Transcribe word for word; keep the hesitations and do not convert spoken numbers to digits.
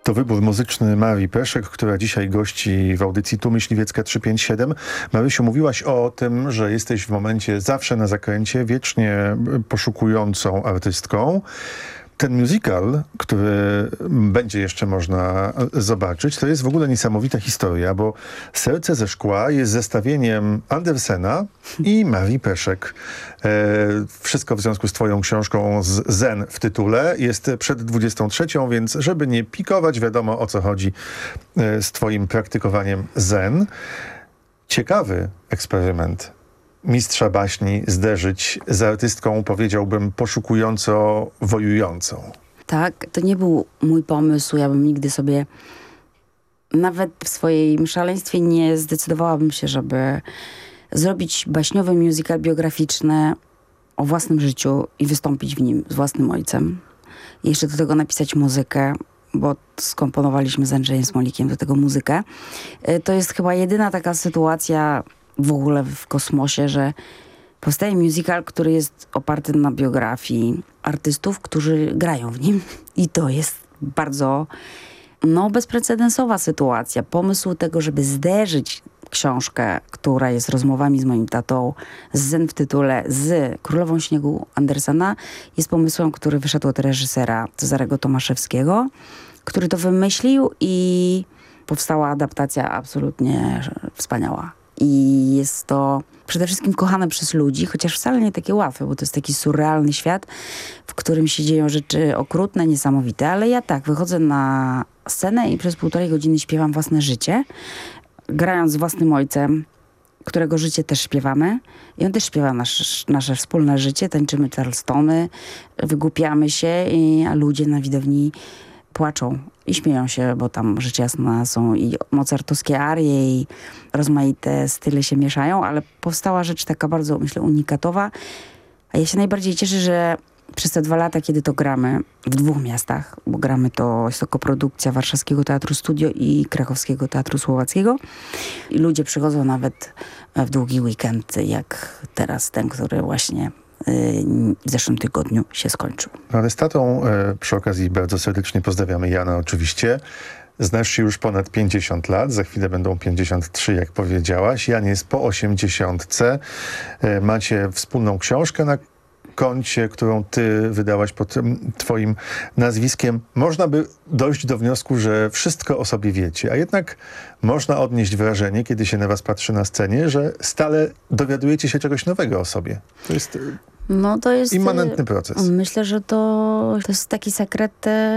To wybór muzyczny Marii Peszek, która dzisiaj gości w audycji Tu Myśliwiecka trzysta pięćdziesiąt siedem. Marysiu, mówiłaś o tym, że jesteś w momencie zawsze na zakręcie, wiecznie poszukującą artystką. Ten musical, który będzie jeszcze można zobaczyć, to jest w ogóle niesamowita historia, bo Serce ze szkła jest zestawieniem Andersena i Marii Peszek. E, wszystko w związku z twoją książką z Zen w tytule. Jest przed dwudziestą trzecią, więc żeby nie pikować, wiadomo o co chodzi e, z twoim praktykowaniem Zen. Ciekawy eksperyment mistrza baśni zderzyć z artystką, powiedziałbym, poszukująco wojującą. Tak, to nie był mój pomysł. Ja bym nigdy sobie, nawet w swoim szaleństwie, nie zdecydowałabym się, żeby zrobić baśniowy musical biograficzny o własnym życiu i wystąpić w nim z własnym ojcem. I jeszcze do tego napisać muzykę, bo skomponowaliśmy z Andrzejem Smolikiem do tego muzykę. To jest chyba jedyna taka sytuacja w ogóle w kosmosie, że powstaje musical, który jest oparty na biografii artystów, którzy grają w nim. I to jest bardzo no, bezprecedensowa sytuacja. Pomysł tego, żeby zderzyć książkę, która jest rozmowami z moim tatą, z Zen w tytule, z Królową Śniegu Andersena, jest pomysłem, który wyszedł od reżysera Cezarego Tomaszewskiego, który to wymyślił i powstała adaptacja absolutnie wspaniała. I jest to przede wszystkim kochane przez ludzi, chociaż wcale nie takie łatwe, bo to jest taki surrealny świat, w którym się dzieją rzeczy okrutne, niesamowite. Ale ja tak, wychodzę na scenę i przez półtorej godziny śpiewam własne życie, grając z własnym ojcem, którego życie też śpiewamy. I on też śpiewa nasz, nasze wspólne życie, tańczymy Charlestony, wygłupiamy się, i, a ludzie na widowni płaczą i śmieją się, bo tam rzecz jasna są i mozartowskie arie i rozmaite style się mieszają, ale powstała rzecz taka bardzo, myślę, unikatowa. A ja się najbardziej cieszę, że przez te dwa lata, kiedy to gramy w dwóch miastach, bo gramy to, jest to koprodukcja Warszawskiego Teatru Studio i Krakowskiego Teatru Słowackiego. I ludzie przychodzą nawet w długi weekend, jak teraz ten, który właśnie w zeszłym tygodniu się skończył. No ale z tatą e, przy okazji bardzo serdecznie pozdrawiamy Jana oczywiście. Znasz się już ponad pięćdziesiąt lat, za chwilę będą pięćdziesiąt trzy, jak powiedziałaś. Jan jest po osiemdziesiątce. E, macie wspólną książkę na koncie, którą ty wydałaś pod twoim nazwiskiem. Można by dojść do wniosku, że wszystko o sobie wiecie, a jednak można odnieść wrażenie, kiedy się na was patrzy na scenie, że stale dowiadujecie się czegoś nowego o sobie. To jest... No to jest immanentny proces. Myślę, że to, to jest taki sekret